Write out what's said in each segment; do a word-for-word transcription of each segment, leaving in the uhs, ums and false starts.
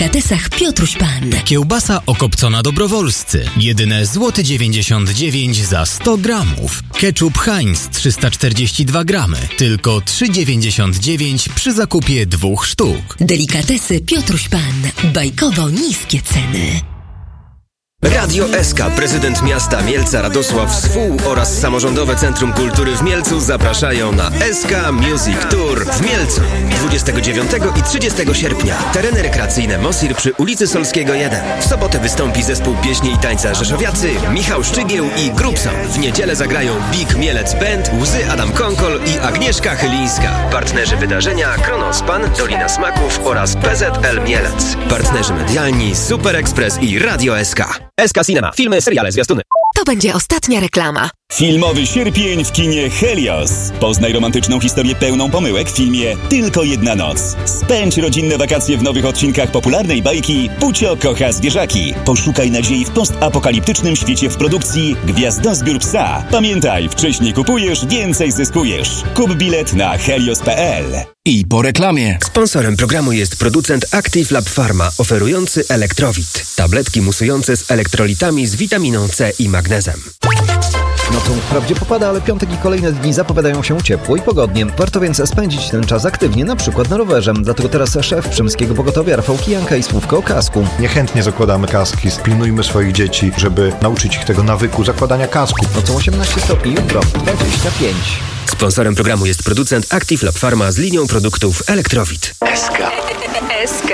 delikatesach Piotruś Pan. Kiełbasa okopcona Dobrowolscy. Jedyne złoty dziewięćdziesiąt dziewięć za sto gramów. Ketchup Heinz trzysta czterdzieści dwa gramy. Tylko trzy dziewięćdziesiąt dziewięć przy zakupie dwóch sztuk. Delikatesy Piotruś Pan. Bajkowo niskie ceny. Radio S K, prezydent miasta Mielca Radosław Swół oraz Samorządowe Centrum Kultury w Mielcu zapraszają na S K Music Tour w Mielcu dwudziestego dziewiątego i trzydziestego sierpnia. Tereny rekreacyjne Mosir przy ulicy Solskiego jeden. W sobotę wystąpi zespół pieśni i tańca Rzeszowiacy, Michał Szczygieł i Grubson. W niedzielę zagrają Big Mielec Band, Łzy Adam Konkol i Agnieszka Chylińska. Partnerzy wydarzenia Kronospan, Dolina Smaków oraz P Z L Mielec. Partnerzy medialni Super Express i Radio S K. S K Cinema. Filmy, seriale, zwiastuny. To będzie ostatnia reklama. Filmowy sierpień w kinie Helios. Poznaj romantyczną historię pełną pomyłek w filmie Tylko jedna noc. Spędź rodzinne wakacje w nowych odcinkach popularnej bajki Pucio kocha zwierzaki. Poszukaj nadziei w postapokaliptycznym świecie w produkcji Gwiazdozbiór psa. Pamiętaj, wcześniej kupujesz, więcej zyskujesz. Kup bilet na helios kropka p l. I po reklamie. Sponsorem programu jest producent Active Lab Pharma, oferujący Elektrowit. Tabletki musujące z elektrolitami z witaminą C i magnezem. Nocą wprawdzie popada, ale piątek i kolejne dni zapowiadają się ciepło i pogodnie. Warto więc spędzić ten czas aktywnie, na przykład na rowerze. Dlatego teraz szef Przemyskiego Pogotowia Rafał Kijanka i słówko o kasku. Niechętnie zakładamy kaski, spilnujmy swoich dzieci, żeby nauczyć ich tego nawyku zakładania kasku. Nocą osiemnaście stopni, jutro dwadzieścia pięć. Sponsorem programu jest producent Active Lab Pharma z linią produktów Elektrowit. S K. S K.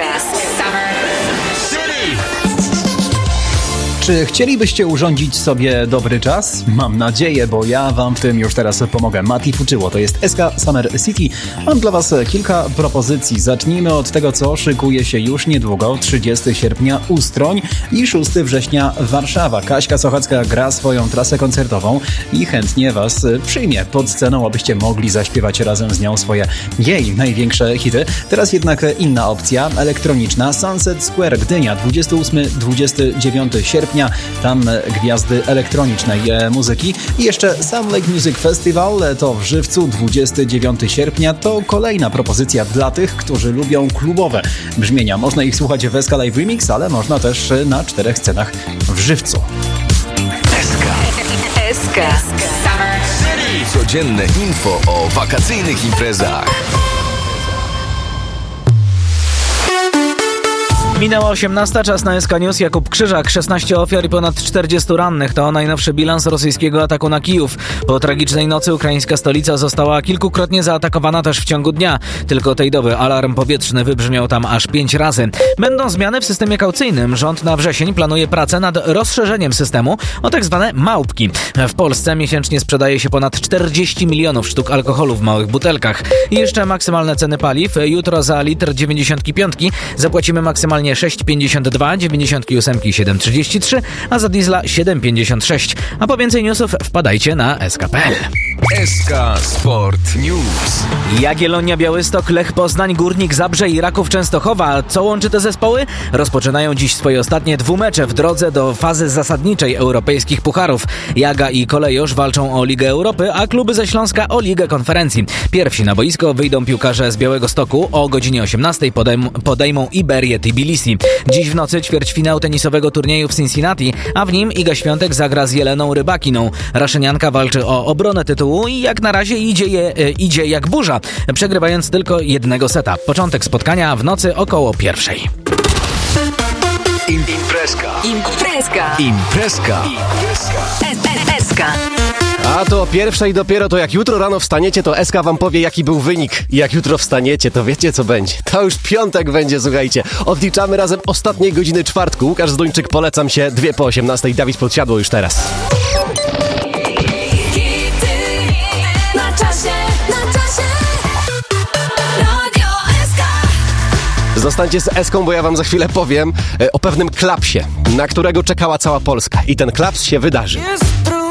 Czy chcielibyście urządzić sobie dobry czas? Mam nadzieję, bo ja wam w tym już teraz pomogę. Mati Fuczyło, to jest S K Summer City. Mam dla was kilka propozycji. Zacznijmy od tego, co szykuje się już niedługo. trzydziestego sierpnia Ustroń i szóstego września Warszawa. Kaśka Sochacka gra swoją trasę koncertową i chętnie was przyjmie pod sceną, abyście mogli zaśpiewać razem z nią swoje jej największe hity. Teraz jednak inna opcja, elektroniczna. Sunset Square Gdynia, dwudziestego ósmego do dwudziestego dziewiątego sierpnia. Tam gwiazdy elektronicznej muzyki. I jeszcze Sam Lake Music Festival, to w Żywcu, dwudziestego dziewiątego sierpnia. To kolejna propozycja dla tych, którzy lubią klubowe brzmienia. Można ich słuchać w S K Live Remix, ale można też na czterech scenach w Żywcu. S K. S K. Codzienne info o wakacyjnych imprezach. Minęła osiemnasta, czas na S K News. Jakub Krzyżak, szesnaście ofiar i ponad czterdziestu rannych. To najnowszy bilans rosyjskiego ataku na Kijów. Po tragicznej nocy ukraińska stolica została kilkukrotnie zaatakowana też w ciągu dnia. Tylko tej doby alarm powietrzny wybrzmiał tam aż pięć razy. Będą zmiany w systemie kaucyjnym. Rząd na wrzesień planuje pracę nad rozszerzeniem systemu o tak zwane małpki. W Polsce miesięcznie sprzedaje się ponad czterdzieści milionów sztuk alkoholu w małych butelkach. I jeszcze maksymalne ceny paliw. Jutro za litr dziewięćdziesiątki piątki zapłacimy maksymalnie sześć pięćdziesiąt dwa, dziewięćdziesiątki ósemki siedem trzydzieści trzy, a za diesla siedem pięćdziesiąt sześć. A po więcej newsów wpadajcie na S K kropka p l. S K Sport News. Jagiellonia Białystok, Lech Poznań, Górnik Zabrze i Raków Częstochowa. Co łączy te zespoły? Rozpoczynają dziś swoje ostatnie dwumecze w drodze do fazy zasadniczej europejskich pucharów. Jaga i Kolejosz walczą o Ligę Europy, a kluby ze Śląska o Ligę Konferencji. Pierwsi na boisko wyjdą piłkarze z Białegostoku. O godzinie osiemnastej podejm- podejmą Iberię Tbilisi. Dziś w nocy ćwierćfinał tenisowego turnieju w Cincinnati, a w nim Iga Świątek zagra z Jeleną Rybakiną. Raszynianka walczy o obronę tytułu i jak na razie idzie, je, e, idzie jak burza, przegrywając tylko jednego seta. Początek spotkania w nocy około pierwszej. Imprezka. Imprezka. Imprezka. S K. A to pierwsze i dopiero to jak jutro rano wstaniecie, to S K wam powie, jaki był wynik. I jak jutro wstaniecie, to wiecie, co będzie. To już piątek będzie, słuchajcie. Odliczamy razem ostatniej godziny czwartku. Łukasz Zduńczyk, polecam się, dwie po osiemnastej. Dawid Podsiadło już teraz. Zostańcie z Eską, bo ja wam za chwilę powiem e, o pewnym klapsie, na którego czekała cała Polska. I ten klaps się wydarzy.